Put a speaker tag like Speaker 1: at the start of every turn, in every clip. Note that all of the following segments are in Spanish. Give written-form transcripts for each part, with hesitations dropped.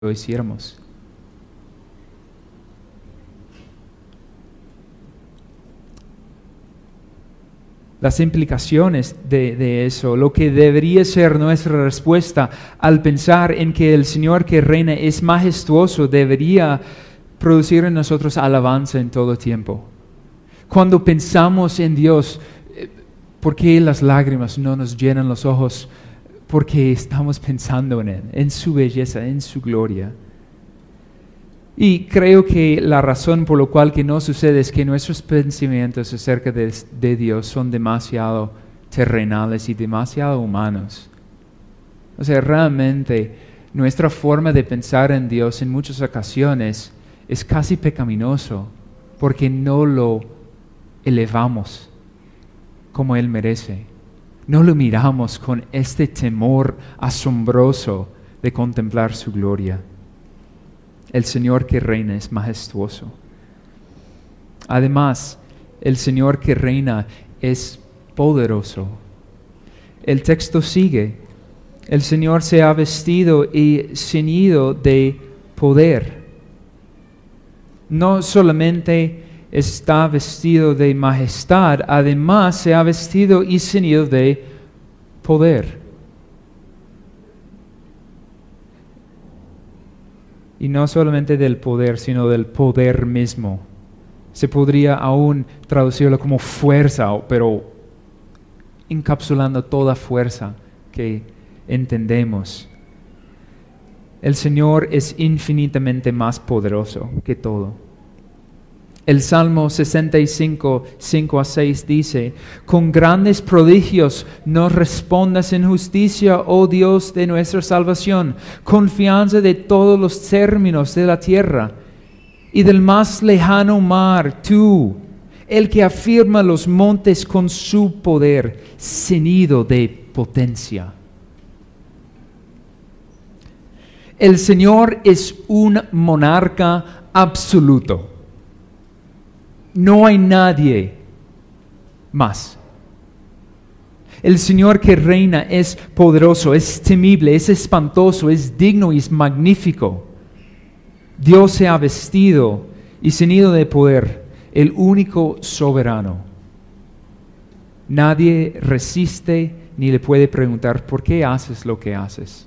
Speaker 1: lo hiciéramos. Las implicaciones de eso, lo que debería ser nuestra respuesta al pensar en que el Señor que reina es majestuoso, debería producir en nosotros alabanza en todo tiempo. Cuando pensamos en Dios, ¿por qué las lágrimas no nos llenan los ojos? Porque estamos pensando en Él, en su belleza, en su gloria. Y creo que la razón por la cual que no sucede es que nuestros pensamientos acerca de Dios son demasiado terrenales y demasiado humanos. O sea, realmente nuestra forma de pensar en Dios en muchas ocasiones es casi pecaminoso porque no lo elevamos como Él merece. No lo miramos con este temor asombroso de contemplar su gloria. El Señor que reina es majestuoso. Además, el Señor que reina es poderoso. El texto sigue. El Señor se ha vestido y ceñido de poder. No solamente está vestido de majestad, además se ha vestido y ceñido de poder. Y no solamente del poder, sino del poder mismo. Se podría aún traducirlo como fuerza, pero encapsulando toda fuerza que entendemos. El Señor es infinitamente más poderoso que todo. El Salmo 65, 5-6 dice: con grandes prodigios nos respondas en justicia, oh Dios de nuestra salvación, confianza de todos los términos de la tierra y del más lejano mar, tú, el que afirma los montes con su poder, ceñido de potencia. El Señor es un monarca absoluto. No hay nadie más. El Señor que reina es poderoso, es temible, es espantoso, es digno y es magnífico. Dios se ha vestido y ceñido de poder, el único soberano. Nadie resiste ni le puede preguntar ¿por qué haces lo que haces?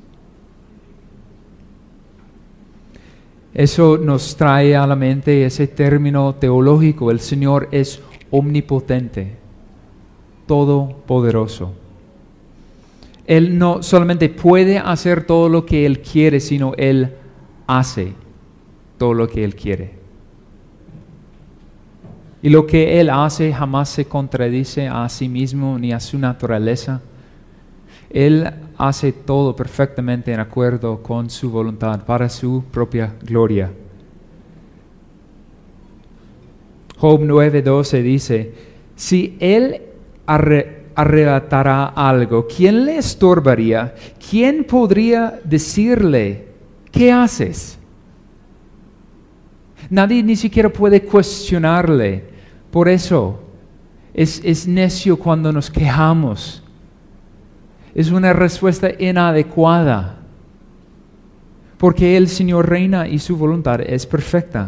Speaker 1: Eso nos trae a la mente ese término teológico: el Señor es omnipotente, todopoderoso. Él no solamente puede hacer todo lo que Él quiere, sino Él hace todo lo que Él quiere. Y lo que Él hace jamás se contradice a sí mismo ni a su naturaleza. Él hace todo perfectamente en acuerdo con su voluntad, para su propia gloria. Job 9:12 dice: si Él arrebatara algo, ¿quién le estorbaría? ¿Quién podría decirle, ¿qué haces? Nadie ni siquiera puede cuestionarle. Por eso es necio cuando nos quejamos. Es una respuesta inadecuada, porque el Señor reina y su voluntad es perfecta.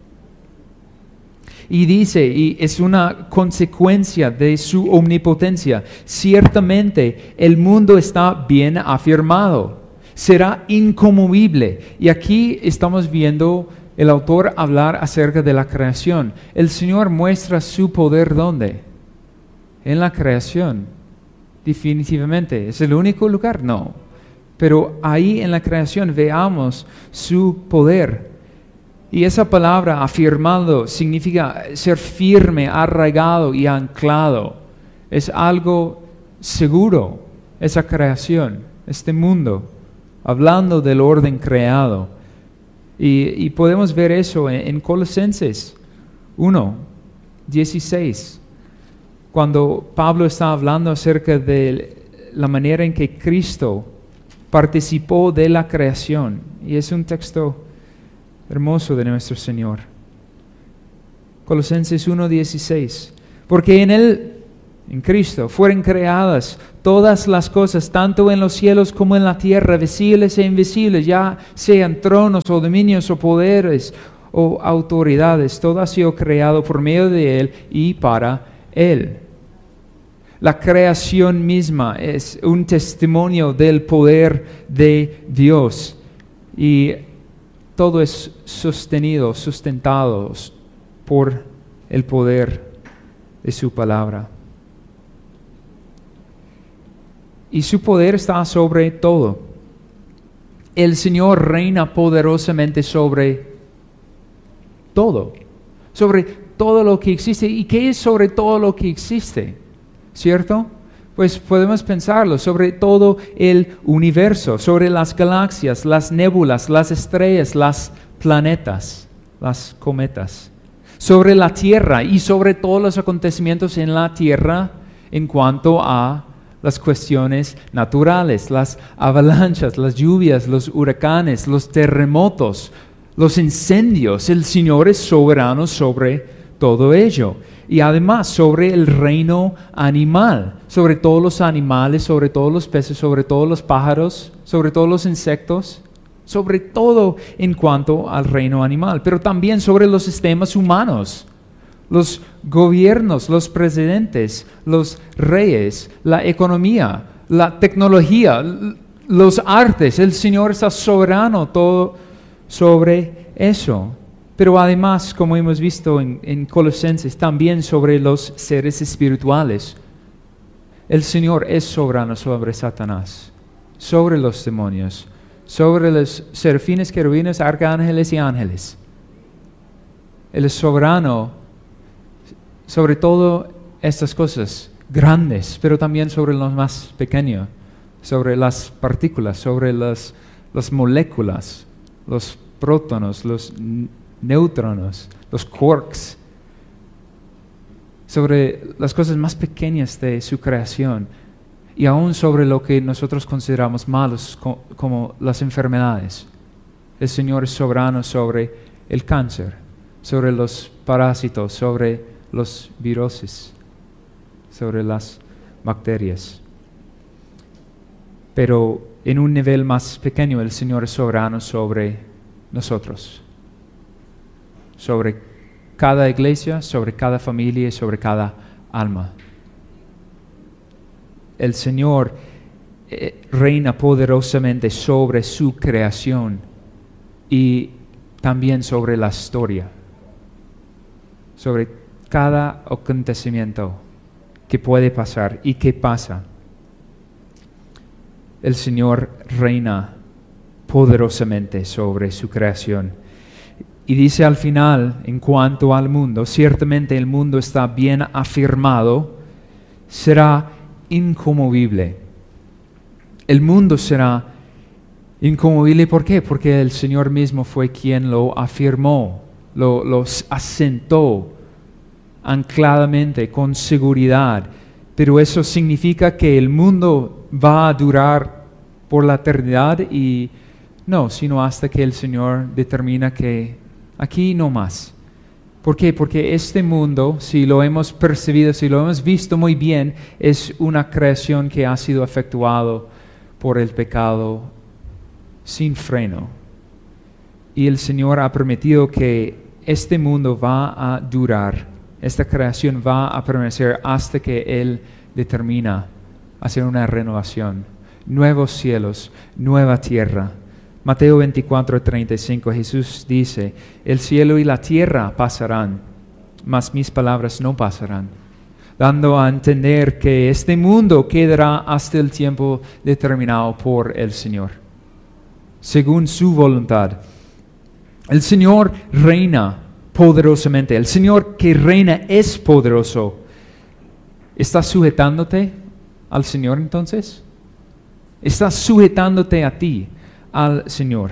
Speaker 1: Y dice, y es una consecuencia de su omnipotencia: ciertamente el mundo está bien afirmado, será inconmovible. Y aquí estamos viendo el autor hablar acerca de la creación. El Señor muestra su poder, ¿dónde? En la creación. Definitivamente. ¿Es el único lugar? No. Pero ahí en la creación veamos su poder. Y esa palabra afirmado significa ser firme, arraigado y anclado. Es algo seguro, esa creación, este mundo, hablando del orden creado. Y podemos ver eso en Colosenses 1:16. Cuando Pablo está hablando acerca de la manera en que Cristo participó de la creación. Y es un texto hermoso de nuestro Señor. Colosenses 1:16. Porque en Él en Cristo, fueron creadas todas las cosas, tanto en los cielos como en la tierra, visibles e invisibles, ya sean tronos o dominios o poderes o autoridades, todo ha sido creado por medio de Él y para Él. La creación misma es un testimonio del poder de Dios y todo es sustentado por el poder de su palabra. Y su poder está sobre todo. El Señor reina poderosamente sobre todo lo que existe. ¿Y qué es sobre todo lo que existe? ¿Cierto? Pues podemos pensarlo sobre todo el universo, sobre las galaxias, las nébulas, las estrellas, los planetas, las cometas, sobre la tierra y sobre todos los acontecimientos en la tierra en cuanto a las cuestiones naturales, las avalanchas, las lluvias, los huracanes, los terremotos, los incendios. El Señor es soberano sobre todo ello. Y además sobre el reino animal, sobre todos los animales, sobre todos los peces, sobre todos los pájaros, sobre todos los insectos, sobre todo en cuanto al reino animal, pero también sobre los sistemas humanos, los gobiernos, los presidentes, los reyes, la economía, la tecnología, los artes. El Señor está soberano todo sobre eso. Pero además, como hemos visto en Colosenses, también sobre los seres espirituales. El Señor es soberano sobre Satanás, sobre los demonios, sobre los serafines, querubines, arcángeles y ángeles. Él es soberano sobre todas estas cosas grandes, pero también sobre los más pequeños, sobre las partículas, sobre las moléculas, los prótonos, los neutronos, los quarks, sobre las cosas más pequeñas de su creación y aún sobre lo que nosotros consideramos malos como las enfermedades. El Señor es soberano sobre el cáncer, sobre los parásitos, sobre los virus, sobre las bacterias. Pero en un nivel más pequeño el Señor es soberano sobre nosotros, sobre cada iglesia, sobre cada familia y sobre cada alma. El Señor reina poderosamente sobre su creación y también sobre la historia, sobre cada acontecimiento que puede pasar y que pasa. El Señor reina poderosamente sobre su creación. Y dice al final, en cuanto al mundo, ciertamente el mundo está bien afirmado, será inconmovible. El mundo será inconmovible, ¿por qué? Porque el Señor mismo fue quien lo afirmó, lo asentó ancladamente, con seguridad. Pero eso significa que el mundo va a durar por la eternidad y no, sino hasta que el Señor determina que aquí no más. ¿Por qué? Porque este mundo, si lo hemos percibido, si lo hemos visto muy bien, es una creación que ha sido efectuado por el pecado sin freno. Y el Señor ha permitido que este mundo va a durar, esta creación va a permanecer hasta que Él determina hacer una renovación. Nuevos cielos, nueva tierra. Mateo 24:35, Jesús dice, el cielo y la tierra pasarán, mas mis palabras no pasarán, dando a entender que este mundo quedará hasta el tiempo determinado por el Señor, según su voluntad. El Señor reina poderosamente, el Señor que reina es poderoso. ¿Estás sujetándote al Señor entonces? ¿Estás sujetándote a ti, al Señor?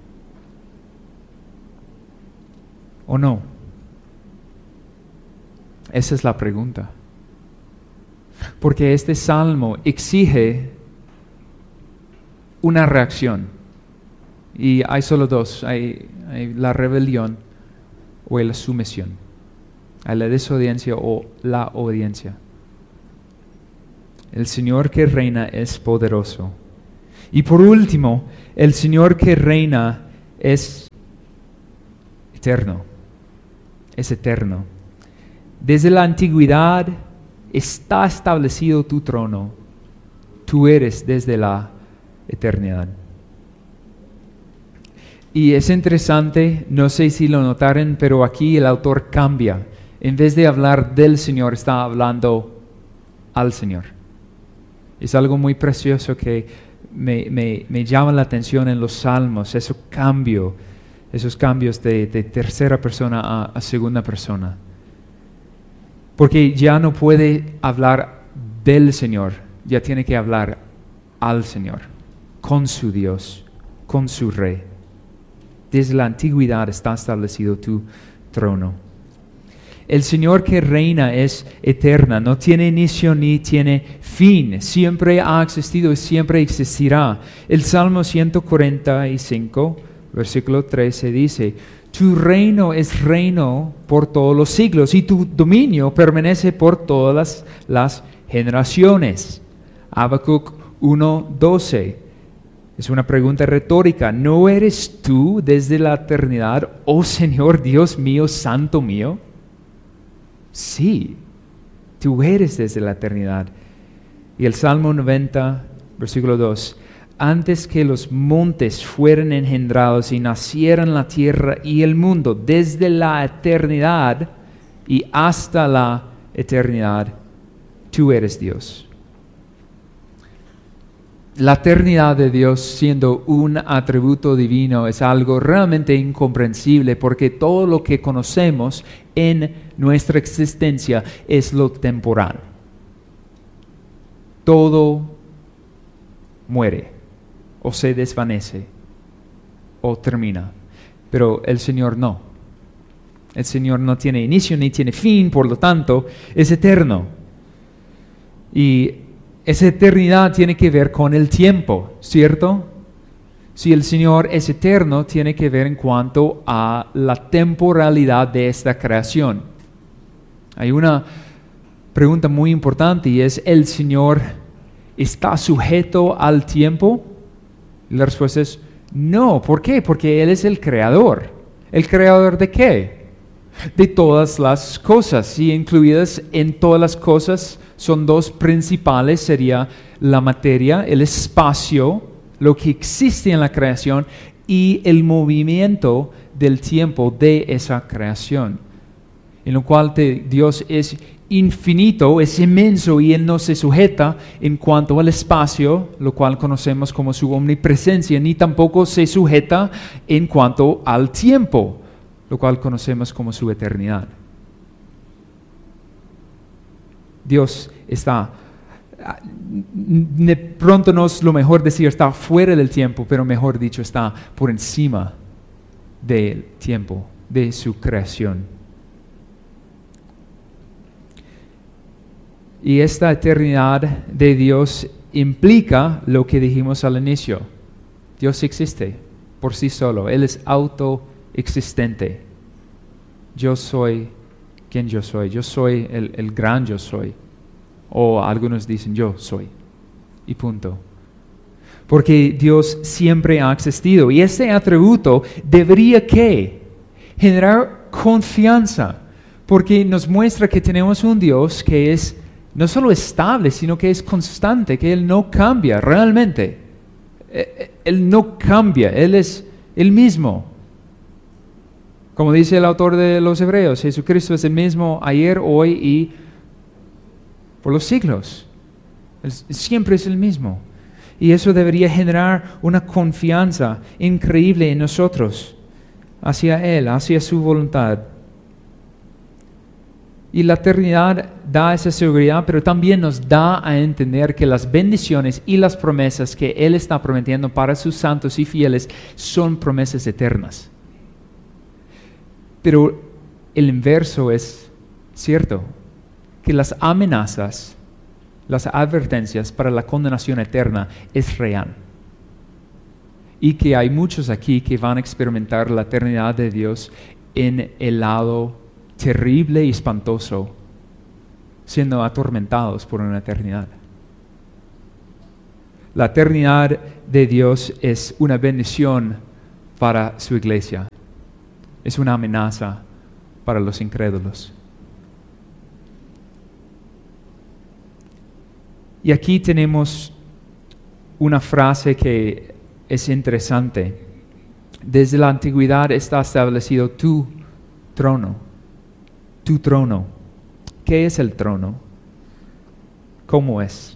Speaker 1: ¿O no? Esa es la pregunta. Porque este salmo exige una reacción. Y hay solo dos. Hay la rebelión o la sumisión. Hay la desobediencia o la obediencia. El Señor que reina es poderoso. Y por último, el Señor que reina es eterno. Es eterno. Desde la antigüedad está establecido tu trono. Tú eres desde la eternidad. Y es interesante, no sé si lo notaron, pero aquí el autor cambia. En vez de hablar del Señor, está hablando al Señor. Es algo muy precioso que me llama la atención en los salmos, esos cambios de tercera persona a segunda persona. Porque ya no puede hablar del Señor, ya tiene que hablar al Señor, con su Dios, con su Rey. Desde la antigüedad está establecido tu trono. El Señor que reina es eterna, no tiene inicio ni tiene fin. Siempre ha existido y siempre existirá. El Salmo 145, versículo 13 dice: tu reino es reino por todos los siglos y tu dominio permanece por todas las generaciones. Habacuc 1:12. Es una pregunta retórica. ¿No eres tú desde la eternidad, oh Señor Dios mío, Santo mío? Sí, tú eres desde la eternidad. Y el Salmo 90, versículo 2. Antes que los montes fueran engendrados y nacieran la tierra y el mundo, desde la eternidad y hasta la eternidad, tú eres Dios. La eternidad de Dios siendo un atributo divino es algo realmente incomprensible porque todo lo que conocemos en nuestra existencia es lo temporal. Todo muere o se desvanece o termina, pero el Señor no. El Señor no tiene inicio ni tiene fin, por lo tanto es eterno. Y esa eternidad tiene que ver con el tiempo, ¿cierto? Si el Señor es eterno, tiene que ver en cuanto a la temporalidad de esta creación. Hay una pregunta muy importante y es: ¿el Señor está sujeto al tiempo? Y la respuesta es no. ¿Por qué? Porque Él es el creador. ¿El creador de qué? De todas las cosas, y incluidas en todas las cosas son dos principales, sería la materia, el espacio, lo que existe en la creación, y el movimiento del tiempo de esa creación. En lo cual Dios es infinito, es inmenso, y Él no se sujeta en cuanto al espacio, lo cual conocemos como su omnipresencia, ni tampoco se sujeta en cuanto al tiempo, lo cual conocemos como su eternidad. Dios está, de pronto no es lo mejor decir está fuera del tiempo, pero mejor dicho está por encima del tiempo, de su creación. Y esta eternidad de Dios implica lo que dijimos al inicio. Dios existe por sí solo, Él es autoexistente. Yo soy quien yo soy el gran yo soy. O algunos dicen yo soy. Y punto. Porque Dios siempre ha existido. Y este atributo debería ¿qué? Generar confianza. Porque nos muestra que tenemos un Dios que es no solo estable, sino que es constante, que Él no cambia realmente. Él no cambia, Él es el mismo. Como dice el autor de los Hebreos, Jesucristo es el mismo ayer, hoy y por los siglos. Él siempre es el mismo. Y eso debería generar una confianza increíble en nosotros, hacia Él, hacia su voluntad. Y la eternidad da esa seguridad, pero también nos da a entender que las bendiciones y las promesas que Él está prometiendo para sus santos y fieles son promesas eternas. Pero el inverso es cierto, que las amenazas, las advertencias para la condenación eterna es real. Y que hay muchos aquí que van a experimentar la eternidad de Dios en el lado terrible y espantoso, siendo atormentados por una eternidad. La eternidad de Dios es una bendición para su iglesia. Es una amenaza para los incrédulos. Y aquí tenemos una frase que es interesante. Desde la antigüedad está establecido tu trono. Tu trono. ¿Qué es el trono? ¿Cómo es?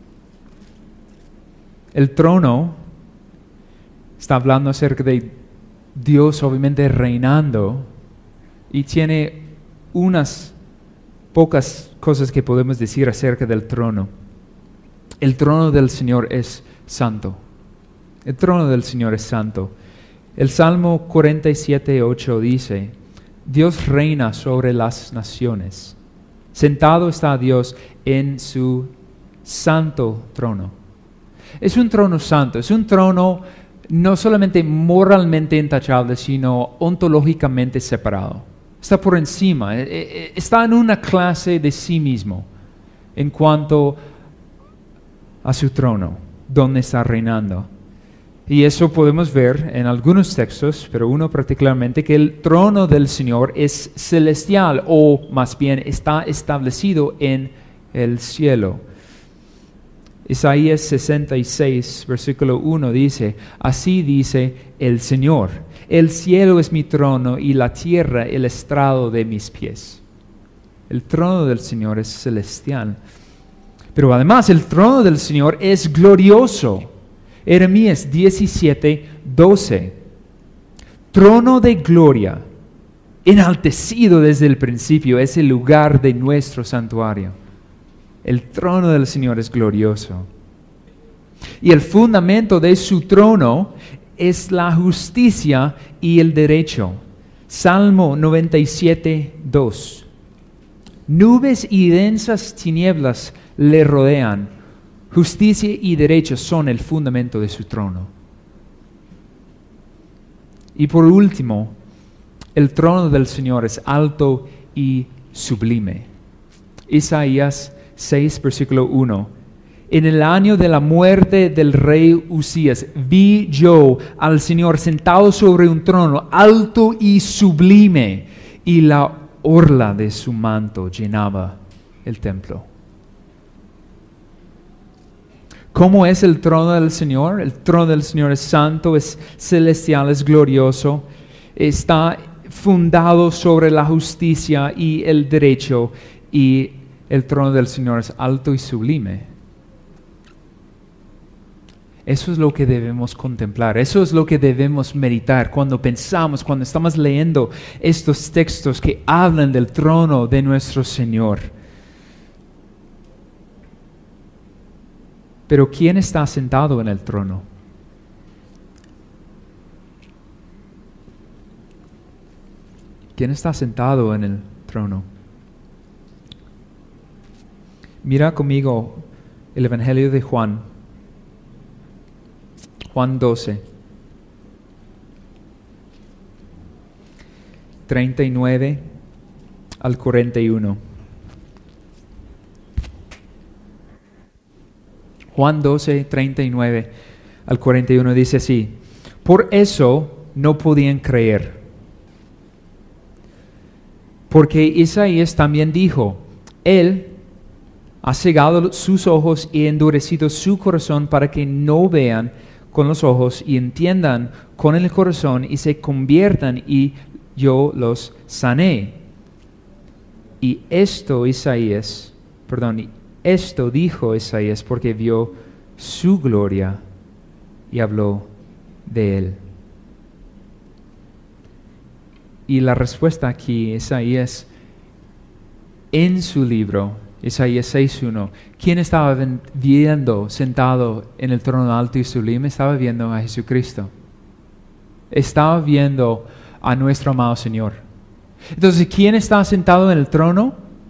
Speaker 1: El trono está hablando acerca de Dios obviamente reinando y tiene unas pocas cosas que podemos decir acerca del trono. El trono del Señor es santo. El trono del Señor es santo. El Salmo 47:8 dice, Dios reina sobre las naciones. Sentado está Dios en su santo trono. Es un trono santo, es un trono no solamente moralmente intachable, sino ontológicamente separado. Está por encima, está en una clase de sí mismo en cuanto a su trono, donde está reinando. Y eso podemos ver en algunos textos, pero uno particularmente, que el trono del Señor es celestial, o más bien está establecido en el cielo. Isaías 66, versículo 1 dice, así dice el Señor, el cielo es mi trono y la tierra el estrado de mis pies. El trono del Señor es celestial. Pero además el trono del Señor es glorioso. Jeremías 17:12. Trono de gloria, enaltecido desde el principio, es el lugar de nuestro santuario. El trono del Señor es glorioso. Y el fundamento de su trono es la justicia y el derecho. Salmo 97:2. Nubes y densas tinieblas le rodean. Justicia y derecho son el fundamento de su trono. Y por último, el trono del Señor es alto y sublime. Isaías 6, versículo 1. En el año de la muerte del rey Usías, vi yo al Señor sentado sobre un trono alto y sublime, y la orla de su manto llenaba el templo. ¿Cómo es el trono del Señor? El trono del Señor es santo, es celestial, es glorioso, está fundado sobre la justicia y el derecho, y el trono del Señor es alto y sublime. Eso es lo que debemos contemplar, eso es lo que debemos meditar cuando pensamos, cuando estamos leyendo estos textos que hablan del trono de nuestro Señor. Pero ¿quién está sentado en el trono? ¿Quién está sentado en el trono? Mira conmigo el Evangelio de Juan. Juan 12. 39 al 41. Juan 12, 39 al 41 dice así, por eso no podían creer, porque Isaías también dijo, Él ha cegado sus ojos y endurecido su corazón para que no vean con los ojos y entiendan con el corazón y se conviertan y yo los sané. Y esto dijo Isaías porque vio su gloria y habló de él. Y la respuesta aquí, Isaías, en su libro, Isaías 6:1, ¿quién estaba viendo sentado en el trono alto y sublime? Estaba viendo a Jesucristo. Estaba viendo a nuestro amado Señor. Entonces, ¿quién está sentado en el trono?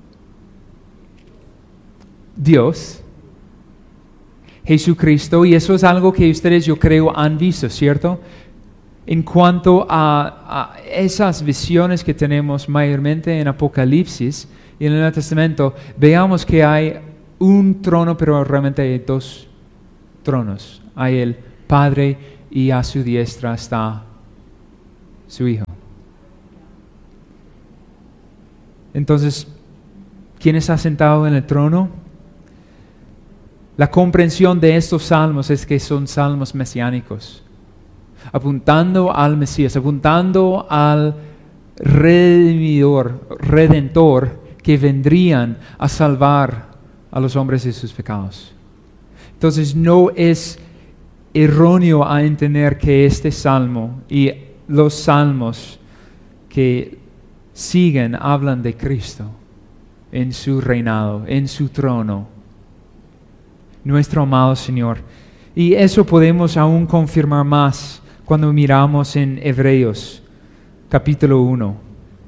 Speaker 1: Dios, Jesucristo, y eso es algo que ustedes, yo creo, han visto, ¿cierto? En cuanto a esas visiones que tenemos mayormente en Apocalipsis y en el Nuevo Testamento, veamos que hay un trono, pero realmente hay dos tronos. Hay el Padre y a su diestra está su Hijo. Entonces, ¿quién está sentado en el trono? La comprensión de estos salmos es que son salmos mesiánicos, apuntando al Mesías, apuntando al redentor que vendrían a salvar a los hombres de sus pecados. Entonces no es erróneo a entender que este salmo y los salmos que siguen hablan de Cristo en su reinado, en su trono, nuestro amado Señor. Y eso podemos aún confirmar más cuando miramos en Hebreos capítulo 1.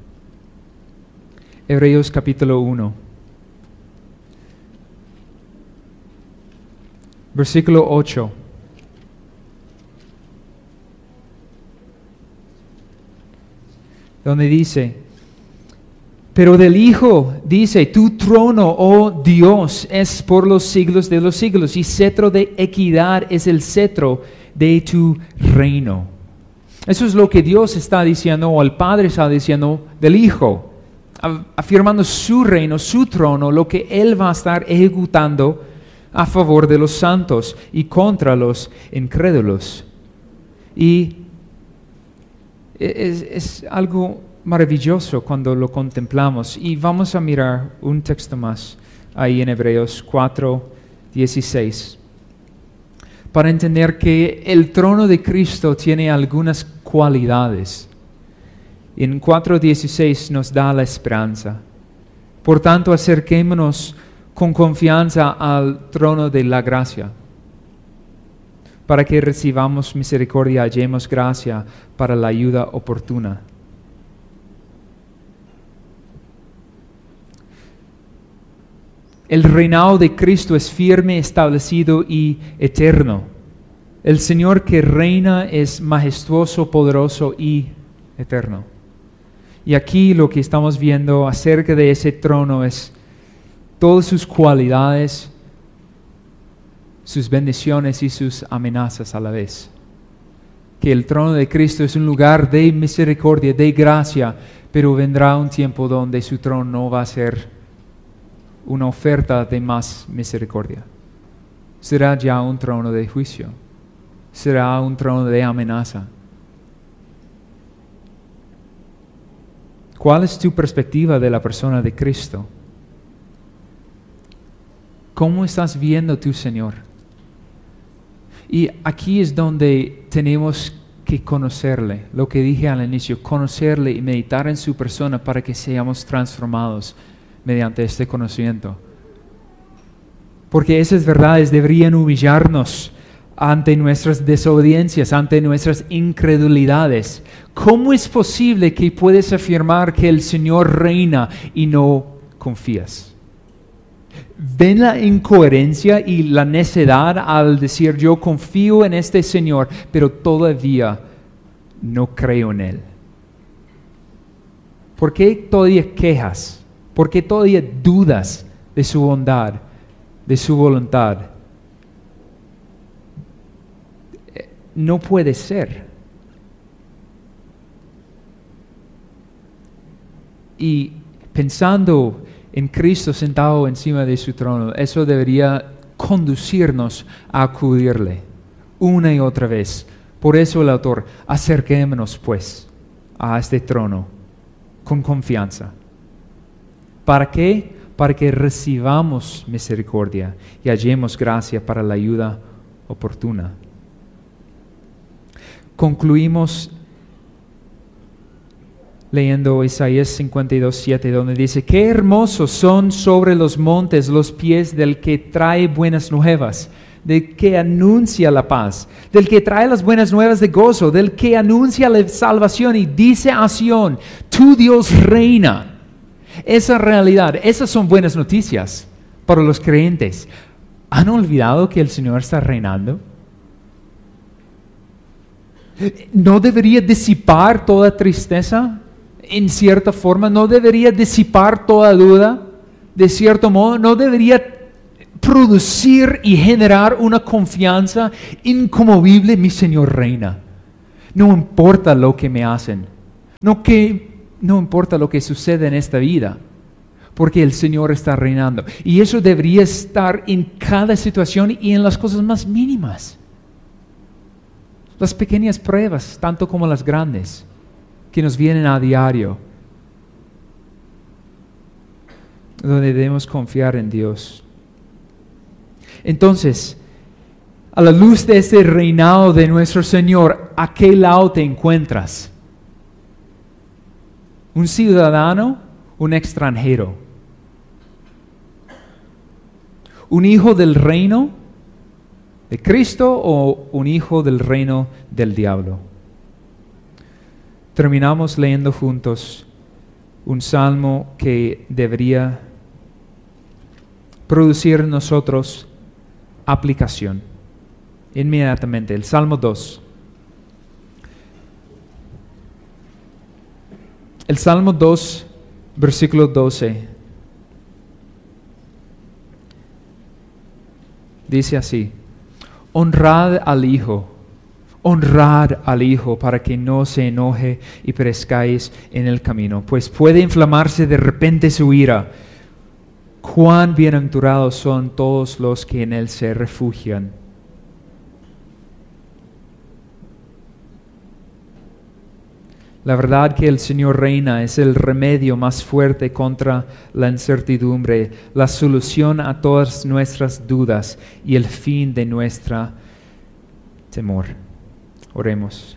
Speaker 1: Hebreos capítulo 1. Versículo 8. Donde dice: pero del Hijo dice, tu trono, oh Dios, es por los siglos de los siglos, y cetro de equidad es el cetro de tu reino. Eso es lo que Dios está diciendo, o el Padre está diciendo del Hijo, afirmando su reino, su trono, lo que Él va a estar ejecutando a favor de los santos y contra los incrédulos. Y es algo maravilloso cuando lo contemplamos. Y vamos a mirar un texto más ahí en Hebreos 4:16 para entender que el trono de Cristo tiene algunas cualidades. En 4:16 nos da la esperanza. Por tanto, acerquémonos con confianza al trono de la gracia, para que recibamos misericordia, hallemos gracia para la ayuda oportuna. El reinado de Cristo es firme, establecido y eterno. El Señor que reina es majestuoso, poderoso y eterno. Y aquí lo que estamos viendo acerca de ese trono es todas sus cualidades, sus bendiciones y sus amenazas a la vez. Que el trono de Cristo es un lugar de misericordia, de gracia, pero vendrá un tiempo donde su trono no va a ser una oferta de más misericordia. Será ya un trono de juicio. Será un trono de amenaza. ¿Cuál es tu perspectiva de la persona de Cristo? ¿Cómo estás viendo tu Señor? Y aquí es donde tenemos que conocerle, lo que dije al inicio, conocerle y meditar en su persona para que seamos transformados mediante este conocimiento. Porque esas verdades deberían humillarnos ante nuestras desobediencias, ante nuestras incredulidades. ¿Cómo es posible que puedes afirmar que el Señor reina y no confías? ¿Ven la incoherencia y la necedad al decir yo confío en este Señor, pero todavía no creo en Él? ¿Por qué todavía quejas? ¿Por qué todavía dudas de su bondad, de su voluntad? No puede ser. Y pensando en Cristo sentado encima de su trono, eso debería conducirnos a acudirle una y otra vez. Por eso el autor, acerquémonos pues a este trono con confianza. ¿Para qué? Para que recibamos misericordia y hallemos gracia para la ayuda oportuna. Concluimos leyendo Isaías 52:7, donde dice: qué hermosos son sobre los montes los pies del que trae buenas nuevas, del que anuncia la paz, del que trae las buenas nuevas de gozo, del que anuncia la salvación y dice a Sión: tu Dios reina. Esa realidad, esas son buenas noticias para los creyentes. ¿Han olvidado que el Señor está reinando? ¿No debería disipar toda tristeza? En cierta forma, ¿no debería disipar toda duda? De cierto modo, ¿no debería producir y generar una confianza inconmovible. Mi Señor reina. No importa lo que me hacen. No importa lo que sucede en esta vida. Porque el Señor está reinando. Y eso debería estar en cada situación y en las cosas más mínimas. Las pequeñas pruebas, tanto como las grandes, que nos vienen a diario. Donde debemos confiar en Dios. Entonces, a la luz de este reinado de nuestro Señor, ¿a qué lado te encuentras? ¿Un ciudadano? ¿Un extranjero? ¿Un hijo del reino de Cristo o un hijo del reino del diablo? Terminamos leyendo juntos un salmo que debería producir en nosotros aplicación. Inmediatamente, el Salmo 2. El Salmo 2, versículo 12. Dice así: honrad al Hijo para que no se enoje y perezcáis en el camino, pues puede inflamarse de repente su ira. Cuán bienaventurados son todos los que en Él se refugian. La verdad que el Señor reina es el remedio más fuerte contra la incertidumbre, la solución a todas nuestras dudas y el fin de nuestro temor. Oremos.